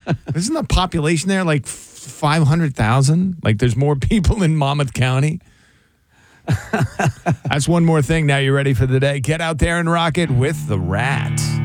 Isn't the population there like 500,000? Like there's more people in Monmouth County? That's one more thing. Now you're ready for the day. Get out there and rock it with the Rat.